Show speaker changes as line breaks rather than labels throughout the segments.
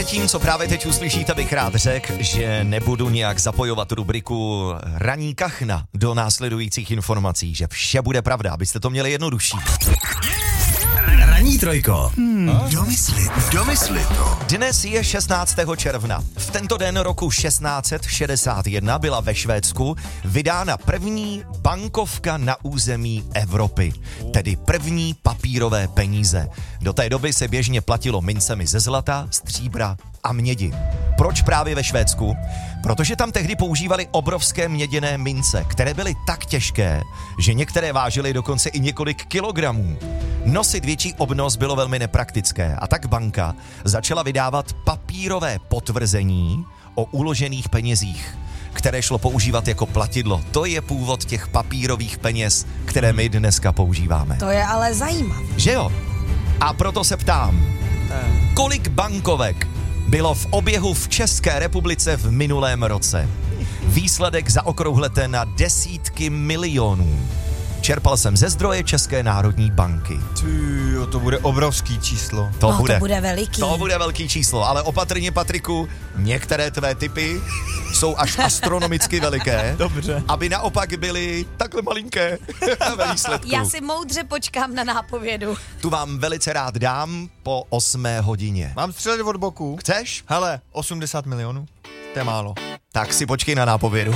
předtím, co právě teď uslyšíte, bych rád řekl, že nebudu nějak zapojovat rubriku Ranní kachna do následujících informací, že vše bude pravda, abyste to měli jednodušší.
Ranní trojko. Domysli to.
Dnes je 16. června. V tento den roku 1661 byla ve Švédsku vydána první bankovka na území Evropy, tedy první papírové peníze. Do té doby se běžně platilo mincemi ze zlata, stříbra a mědi. Proč právě ve Švédsku? Protože tam tehdy používali obrovské měděné mince, které byly tak těžké, že některé vážily dokonce i několik kilogramů. Nosit větší obnos bylo velmi nepraktické a tak banka začala vydávat papírové potvrzení o uložených penězích, které šlo používat jako platidlo. To je původ těch papírových peněz, které my dneska používáme.
To je ale zajímavé.
Že jo? A proto se ptám, kolik bankovek bylo v oběhu v České republice v minulém roce? Výsledek zaokrouhlete na desítky milionů. Čerpal jsem ze zdroje České národní banky.
Tyjo, to bude obrovský číslo.
To
bude veliký.
To bude velký číslo, ale opatrně, Patriku, některé tvé typy jsou až astronomicky veliké.
Dobře.
Aby naopak byly takhle malinké ve výsledku.
Já si moudře počkám na nápovědu.
Tu vám velice rád dám po 8 hodině.
Mám střelit od boku?
Chceš?
Hele, 80 milionů. To je málo.
Tak si počkej na nápovědu.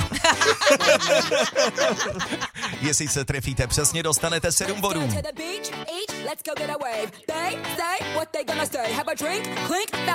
Jestli se trefíte přesně, dostanete 7 bodů.